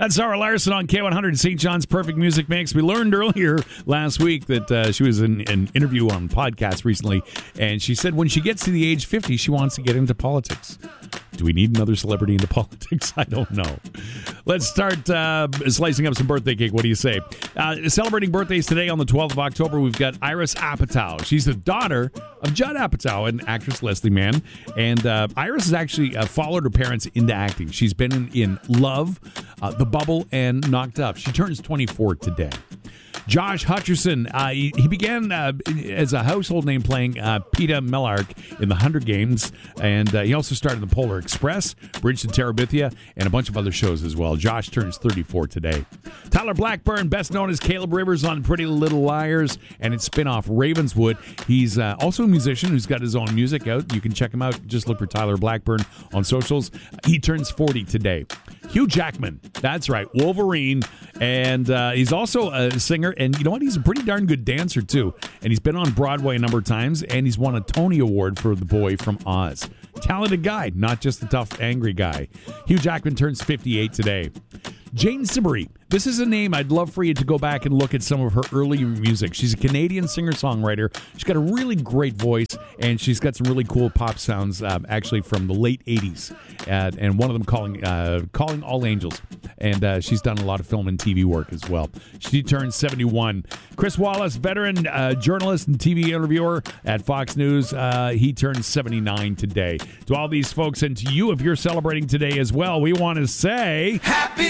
That's Zara Larson on K100, St. John's Perfect Music Mix. We learned earlier last week that she was in an interview on podcast recently, and she said when she gets to the age 50, she wants to get into politics. Do we need another celebrity into politics? I don't know. Let's start slicing up some birthday cake. What do you say? Celebrating birthdays today on the 12th of October, we've got Iris Apatow. She's the daughter of Judd Apatow and actress Leslie Mann. And Iris has actually followed her parents into acting. She's been in Love, The Bubble, and Knocked Up. She turns 24 today. Josh Hutcherson, he began as a household name playing Peeta Mellark in the Hunger Games, and he also starred in the Polar Express, Bridge to Terabithia, and a bunch of other shows as well. Josh turns 34 today. Tyler Blackburn, best known as Caleb Rivers on Pretty Little Liars and its spinoff Ravenswood. He's also a musician who's got his own music out. You can check him out. Just look for Tyler Blackburn on socials. He turns 40 today. Hugh Jackman, that's right, Wolverine, and he's also a singer, and you know what? He's a pretty darn good dancer, too, and he's been on Broadway a number of times, and he's won a Tony Award for The Boy from Oz. Talented guy, not just a tough, angry guy. Hugh Jackman turns 58 today. Jane Siberry. This is a name I'd love for you to go back and look at some of her early music. She's a Canadian singer-songwriter. She's got a really great voice, and she's got some really cool pop sounds, actually from the late 80s, and one of them Calling All Angels. And she's done a lot of film and TV work as well. She turns 71. Chris Wallace, veteran journalist and TV interviewer at Fox News, he turns 79 today. To all these folks, and to you, if you're celebrating today as well, we want to say... Happy